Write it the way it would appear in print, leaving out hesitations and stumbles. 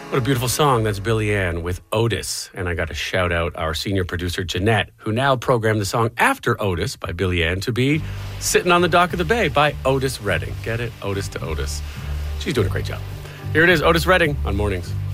What a beautiful song. That's Billy Ann with Otis. And I got to shout out our senior producer, Jeanette, who now programmed the song After Otis by Billy Ann to be Sitting on the Dock of the Bay by Otis Redding. Get it? Otis to Otis. She's doing a great job. Here it is, Otis Redding on Mornings.